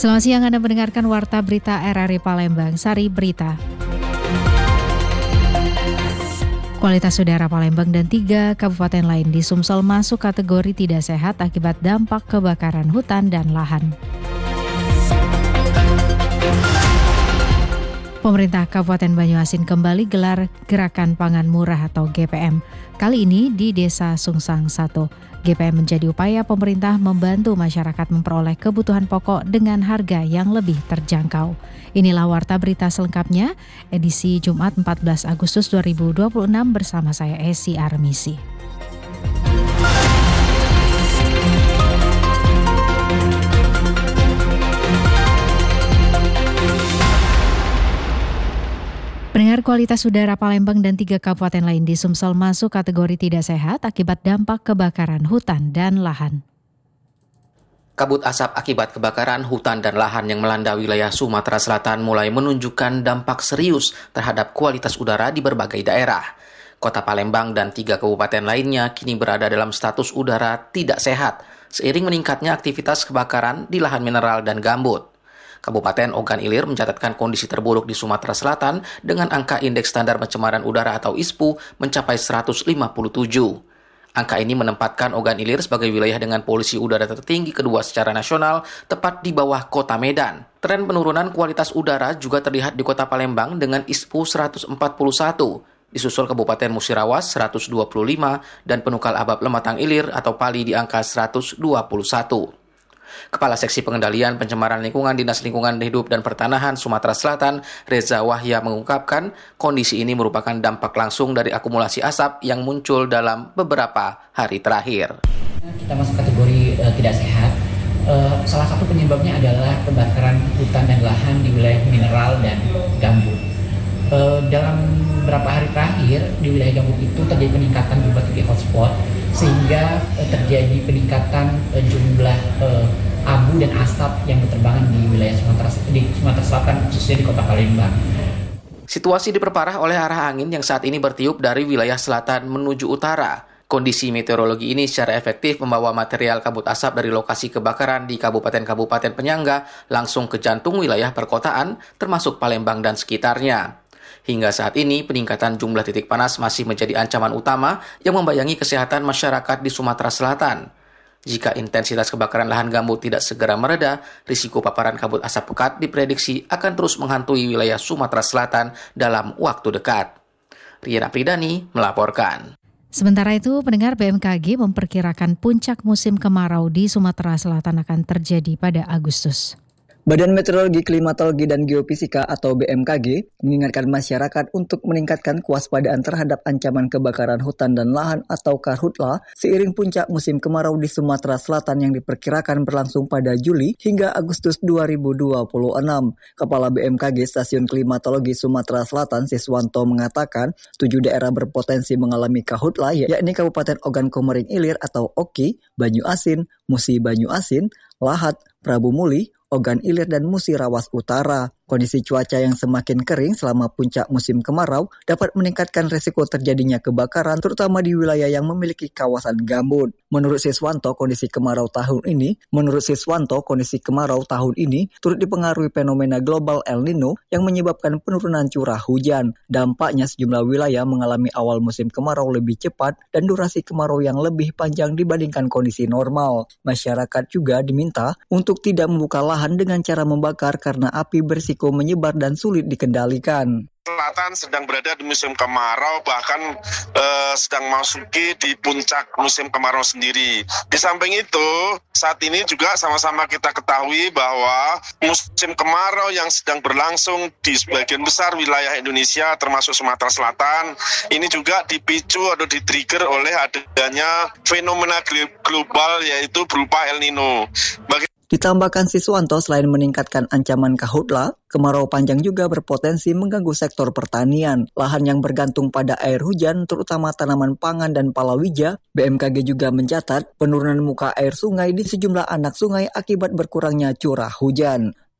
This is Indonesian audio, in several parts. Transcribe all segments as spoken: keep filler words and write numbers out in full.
Selamat siang, Anda mendengarkan Warta Berita R R I Palembang, Sari Berita. Kualitas udara Palembang dan tiga kabupaten lain di Sumsel masuk kategori tidak sehat akibat dampak kebakaran hutan dan lahan. Pemerintah Kabupaten Banyuasin kembali gelar Gerakan Pangan Murah atau G P M. Kali ini di Desa Sungsang satu. G P M menjadi upaya pemerintah membantu masyarakat memperoleh kebutuhan pokok dengan harga yang lebih terjangkau. Inilah Warta Berita selengkapnya, edisi Jumat empat belas Agustus dua ribu dua puluh enam bersama saya Esi Armisi. Pendengar, kualitas udara Palembang dan tiga kabupaten lain di Sumsel masuk kategori tidak sehat akibat dampak kebakaran hutan dan lahan. Kabut asap akibat kebakaran hutan dan lahan yang melanda wilayah Sumatera Selatan mulai menunjukkan dampak serius terhadap kualitas udara di berbagai daerah. Kota Palembang dan tiga kabupaten lainnya kini berada dalam status udara tidak sehat, seiring meningkatnya aktivitas kebakaran di lahan mineral dan gambut. Kabupaten Ogan Ilir mencatatkan kondisi terburuk di Sumatera Selatan dengan angka indeks standar pencemaran udara atau I S P U mencapai seratus lima puluh tujuh. Angka ini menempatkan Ogan Ilir sebagai wilayah dengan polusi udara tertinggi kedua secara nasional, tepat di bawah Kota Medan. Tren penurunan kualitas udara juga terlihat di Kota Palembang dengan I S P U seratus empat puluh satu, disusul Kabupaten Musirawas seratus dua puluh lima dan Penukal Abab Lematang Ilir atau Pali di angka seratus dua puluh satu. Kepala Seksi Pengendalian Pencemaran Lingkungan Dinas Lingkungan Hidup dan Pertanahan Sumatera Selatan, Reza Wahya mengungkapkan kondisi ini merupakan dampak langsung dari akumulasi asap yang muncul dalam beberapa hari terakhir. Kita masuk kategori uh, tidak sehat. Uh, salah satu penyebabnya adalah kebakaran hutan dan lahan di wilayah mineral dan gambut. Uh, dalam beberapa hari terakhir di wilayah gambut itu terjadi peningkatan jumlah titik hotspot sehingga uh, terjadi peningkatan uh, jumlah uh, abu dan asap yang berterbangan di wilayah Sumatera, di Sumatera Selatan, khususnya di Kota Palembang. Situasi diperparah oleh arah angin yang saat ini bertiup dari wilayah selatan menuju utara. Kondisi meteorologi ini secara efektif membawa material kabut asap dari lokasi kebakaran di kabupaten-kabupaten penyangga langsung ke jantung wilayah perkotaan, termasuk Palembang dan sekitarnya. Hingga saat ini, peningkatan jumlah titik panas masih menjadi ancaman utama yang membayangi kesehatan masyarakat di Sumatera Selatan. Jika intensitas kebakaran lahan gambut tidak segera mereda, risiko paparan kabut asap pekat diprediksi akan terus menghantui wilayah Sumatera Selatan dalam waktu dekat. Riana Pridani melaporkan. Sementara itu, pendengar B M K G memperkirakan puncak musim kemarau di Sumatera Selatan akan terjadi pada Agustus. Badan Meteorologi, Klimatologi, dan Geofisika atau B M K G mengingatkan masyarakat untuk meningkatkan kewaspadaan terhadap ancaman kebakaran hutan dan lahan atau karhutla seiring puncak musim kemarau di Sumatera Selatan yang diperkirakan berlangsung pada Juli hingga Agustus dua ribu dua puluh enam. Kepala B M K G Stasiun Klimatologi Sumatera Selatan, Siswanto, mengatakan tujuh daerah berpotensi mengalami karhutla yakni Kabupaten Ogan Komering Ilir atau O K I, Banyuasin, Musi Banyuasin, Lahat, Prabu Muli, Ogan Ilir, dan Musirawas Utara. Kondisi cuaca yang semakin kering selama puncak musim kemarau dapat meningkatkan risiko terjadinya kebakaran terutama di wilayah yang memiliki kawasan gambut. Menurut Siswanto, kondisi kemarau tahun ini, menurut Siswanto, kondisi kemarau tahun ini turut dipengaruhi fenomena global El Nino yang menyebabkan penurunan curah hujan. Dampaknya sejumlah wilayah mengalami awal musim kemarau lebih cepat dan durasi kemarau yang lebih panjang dibandingkan kondisi normal. Masyarakat juga diminta untuk tidak membuka lahan dengan cara membakar karena api berisiko menyebar dan sulit dikendalikan. Selatan sedang berada di musim kemarau, bahkan eh, sedang masuki di puncak musim kemarau sendiri. Di samping itu, saat ini juga sama-sama kita ketahui bahwa musim kemarau yang sedang berlangsung di sebagian besar wilayah Indonesia, termasuk Sumatera Selatan, ini juga dipicu atau di-trigger oleh adanya fenomena global yaitu berupa El Nino. Bagi Ditambahkan Siswanto, selain meningkatkan ancaman karhutla, kemarau panjang juga berpotensi mengganggu sektor pertanian. Lahan yang bergantung pada air hujan, terutama tanaman pangan dan palawija. B M K G juga mencatat penurunan muka air sungai di sejumlah anak sungai akibat berkurangnya curah hujan.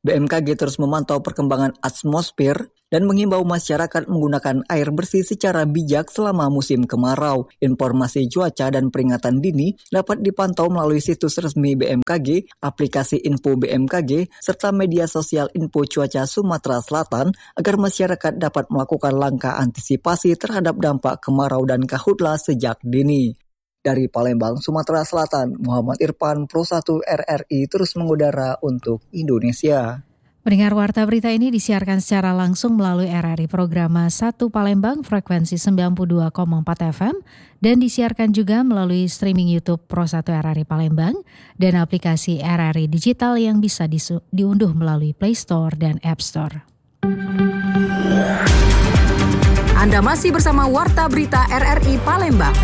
B M K G terus memantau perkembangan atmosfer dan menghimbau masyarakat menggunakan air bersih secara bijak selama musim kemarau. Informasi cuaca dan peringatan dini dapat dipantau melalui situs resmi B M K G, aplikasi Info B M K G, serta media sosial Info Cuaca Sumatera Selatan agar masyarakat dapat melakukan langkah antisipasi terhadap dampak kemarau dan karhutla sejak dini. Dari Palembang, Sumatera Selatan, Muhammad Irfan, Pro satu R R I terus mengudara untuk Indonesia. Pendengar warta berita ini disiarkan secara langsung melalui R R I Programa satu Palembang frekuensi sembilan puluh dua koma empat F M dan disiarkan juga melalui streaming YouTube Pro satu R R I Palembang dan aplikasi R R I Digital yang bisa disu- diunduh melalui Play Store dan App Store. Anda masih bersama Warta Berita R R I Palembang.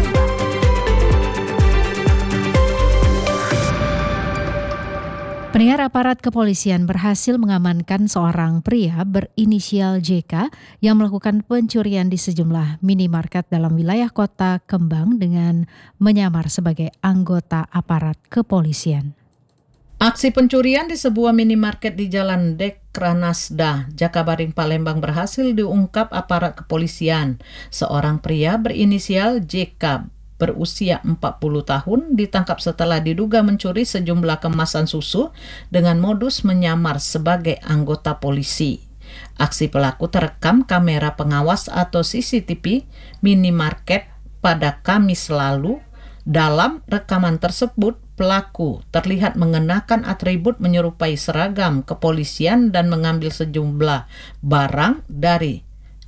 Pendengar, aparat kepolisian berhasil mengamankan seorang pria berinisial J K yang melakukan pencurian di sejumlah minimarket dalam wilayah Kota Kembang dengan menyamar sebagai anggota aparat kepolisian. Aksi pencurian di sebuah minimarket di Jalan Dekranasda, Jakabaring, Palembang berhasil diungkap aparat kepolisian. Seorang pria berinisial J K berusia empat puluh tahun ditangkap setelah diduga mencuri sejumlah kemasan susu dengan modus menyamar sebagai anggota polisi. Aksi pelaku terekam kamera pengawas atau C C T V minimarket pada Kamis lalu. Dalam rekaman tersebut, pelaku terlihat mengenakan atribut menyerupai seragam kepolisian dan mengambil sejumlah barang dari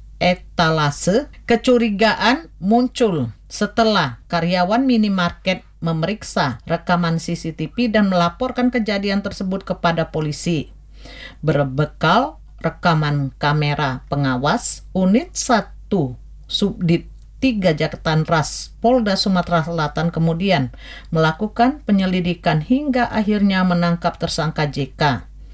etalase. Kecurigaan muncul setelah karyawan minimarket memeriksa rekaman C C T V dan melaporkan kejadian tersebut kepada polisi. Berbekal rekaman kamera pengawas, Unit satu Subdit tiga Jatan Ras Polda Sumatera Selatan kemudian melakukan penyelidikan hingga akhirnya menangkap tersangka J K.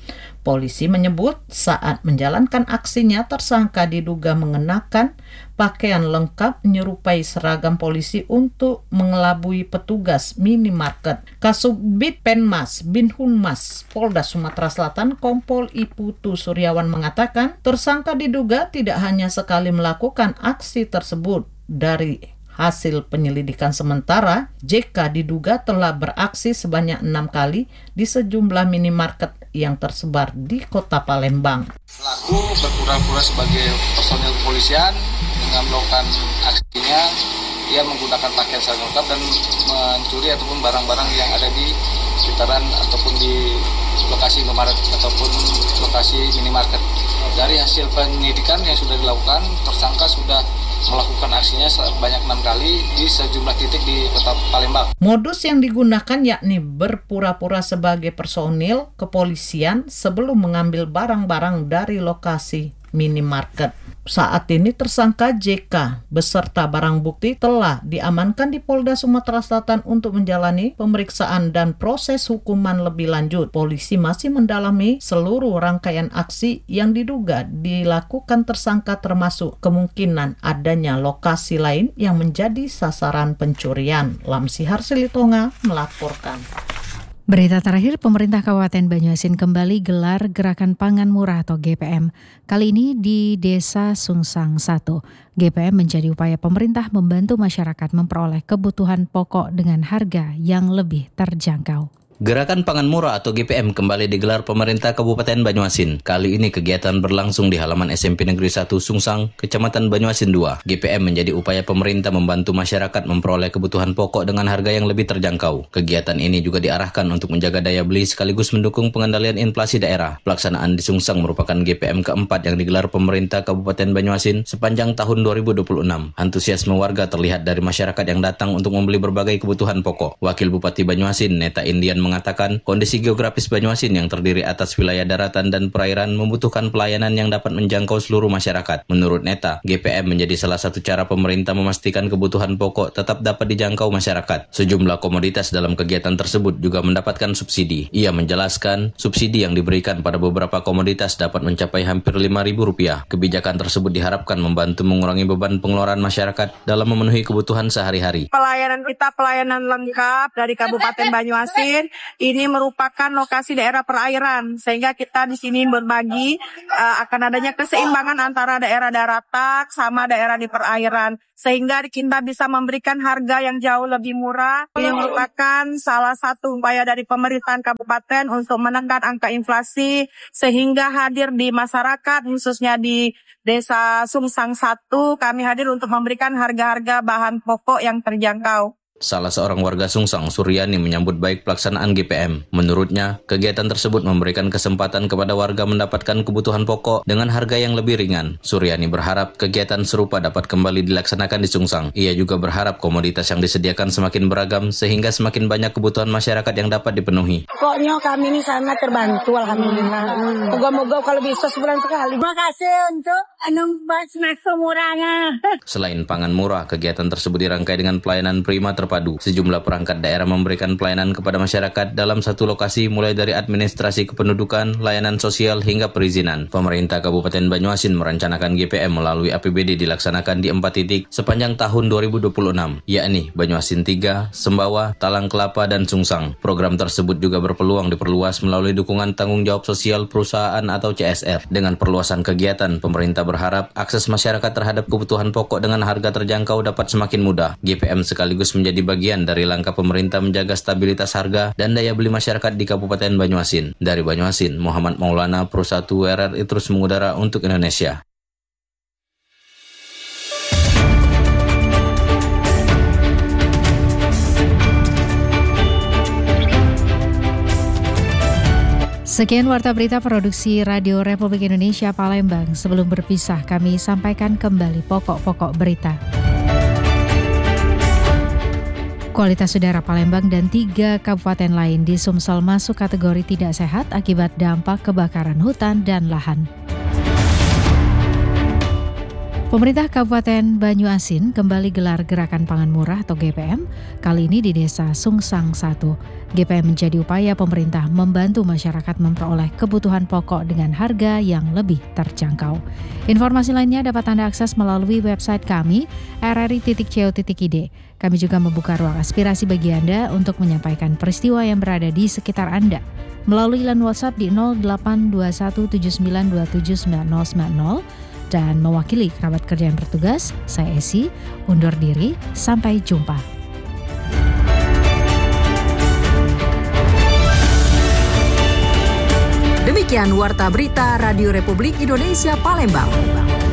Polisi menyebut saat menjalankan aksinya tersangka diduga mengenakan pakaian lengkap menyerupai seragam polisi untuk mengelabui petugas minimarket. Kasubdit Penmas Binhunmas Polda Sumatera Selatan Kompol I Putu Suryawan mengatakan tersangka diduga tidak hanya sekali melakukan aksi tersebut. Dari hasil penyelidikan sementara, J K diduga telah beraksi sebanyak enam kali di sejumlah minimarket yang tersebar di Kota Palembang. Pelaku berpura-pura sebagai personil kepolisian dengan melakukan aksinya, ia menggunakan pakaian seragam lengkap dan mencuri ataupun barang-barang yang ada di sekitaran ataupun di lokasi Indomaret ataupun lokasi minimarket. Dari hasil penyidikan yang sudah dilakukan, tersangka sudah melakukan aksinya sebanyak enam kali di sejumlah titik di Kota Palembang. Modus yang digunakan yakni berpura-pura sebagai personil kepolisian sebelum mengambil barang-barang dari lokasi minimarket. Saat ini tersangka J K beserta barang bukti telah diamankan di Polda Sumatera Selatan untuk menjalani pemeriksaan dan proses hukuman lebih lanjut. Polisi masih mendalami seluruh rangkaian aksi yang diduga dilakukan tersangka termasuk kemungkinan adanya lokasi lain yang menjadi sasaran pencurian. Lamsi Harsilitonga melaporkan. Berita terakhir, pemerintah Kabupaten Banyuasin kembali gelar Gerakan Pangan Murah atau G P M. Kali ini di Desa Sungsang satu. G P M menjadi upaya pemerintah membantu masyarakat memperoleh kebutuhan pokok dengan harga yang lebih terjangkau. Gerakan Pangan Murah atau G P M kembali digelar pemerintah Kabupaten Banyuasin. Kali ini kegiatan berlangsung di halaman S M P Negeri satu Sungsang, Kecamatan Banyuasin dua. G P M menjadi upaya pemerintah membantu masyarakat memperoleh kebutuhan pokok dengan harga yang lebih terjangkau. Kegiatan ini juga diarahkan untuk menjaga daya beli sekaligus mendukung pengendalian inflasi daerah. Pelaksanaan di Sungsang merupakan G P M keempat yang digelar pemerintah Kabupaten Banyuasin sepanjang tahun dua ribu dua puluh enam. Antusiasme warga terlihat dari masyarakat yang datang untuk membeli berbagai kebutuhan pokok. Wakil Bupati Banyuasin, Neta Indian, mengatakan kondisi geografis Banyuasin yang terdiri atas wilayah daratan dan perairan membutuhkan pelayanan yang dapat menjangkau seluruh masyarakat. Menurut Neta, G P M menjadi salah satu cara pemerintah memastikan kebutuhan pokok tetap dapat dijangkau masyarakat. Sejumlah komoditas dalam kegiatan tersebut juga mendapatkan subsidi. Ia menjelaskan, subsidi yang diberikan pada beberapa komoditas dapat mencapai hampir lima ribu rupiah. Kebijakan tersebut diharapkan membantu mengurangi beban pengeluaran masyarakat dalam memenuhi kebutuhan sehari-hari. Pelayanan kita pelayanan lengkap dari Kabupaten Banyuasin. ini merupakan lokasi daerah perairan, sehingga kita di sini berbagi uh, akan adanya keseimbangan antara daerah daratan sama daerah di perairan, sehingga kita bisa memberikan harga yang jauh lebih murah. Ini merupakan salah satu upaya dari pemerintahan kabupaten untuk menekan angka inflasi, sehingga hadir di masyarakat, khususnya di Desa Sungsang satu, kami hadir untuk memberikan harga-harga bahan pokok yang terjangkau. Salah seorang warga Sungsang, Suryani, menyambut baik pelaksanaan G P M. Menurutnya, kegiatan tersebut memberikan kesempatan kepada warga mendapatkan kebutuhan pokok dengan harga yang lebih ringan. Suryani berharap kegiatan serupa dapat kembali dilaksanakan di Sungsang. Ia juga berharap komoditas yang disediakan semakin beragam sehingga semakin banyak kebutuhan masyarakat yang dapat dipenuhi. Pokoknya kami ini sangat terbantu, alhamdulillah. Moga-moga kalau bisa sebulan sekali. Terima kasih untuk anu bahas murahnya. Selain pangan murah, kegiatan tersebut dirangkai dengan pelayanan prima terpadu. Sejumlah perangkat daerah memberikan pelayanan kepada masyarakat dalam satu lokasi, mulai dari administrasi kependudukan, layanan sosial, hingga perizinan. Pemerintah Kabupaten Banyuasin merencanakan G P M melalui A P B D dilaksanakan di empat titik sepanjang tahun dua ribu dua puluh enam, yakni Banyuasin tiga, Sembawa, Talang Kelapa, dan Sungsang. Program tersebut juga berpeluang diperluas melalui dukungan tanggung jawab sosial perusahaan atau C S R. Dengan perluasan kegiatan, pemerintah berharap akses masyarakat terhadap kebutuhan pokok dengan harga terjangkau dapat semakin mudah. G P M sekaligus menjadi bagian dari langkah pemerintah menjaga stabilitas harga dan daya beli masyarakat di Kabupaten Banyuasin. Dari Banyuasin, Muhammad Maulana, Pro satu R R I terus mengudara untuk Indonesia. Sekian Warta Berita Produksi Radio Republik Indonesia Palembang. Sebelum berpisah, kami sampaikan kembali pokok-pokok berita. Kualitas udara Palembang dan tiga kabupaten lain di Sumsel masuk kategori tidak sehat akibat dampak kebakaran hutan dan lahan. Pemerintah Kabupaten Banyuasin kembali gelar Gerakan Pangan Murah atau G P M, kali ini di Desa Sungsang satu. G P M menjadi upaya pemerintah membantu masyarakat memperoleh kebutuhan pokok dengan harga yang lebih terjangkau. Informasi lainnya dapat Anda akses melalui website kami r r i titik co titik i d. Kami juga membuka ruang aspirasi bagi Anda untuk menyampaikan peristiwa yang berada di sekitar Anda melalui line WhatsApp di nol delapan dua satu tujuh sembilan dua tujuh sembilan nol sembilan nol. Dan mewakili kerabat kerja yang bertugas, saya Esi, undur diri, sampai jumpa. Demikian Warta Berita Radio Republik Indonesia Palembang.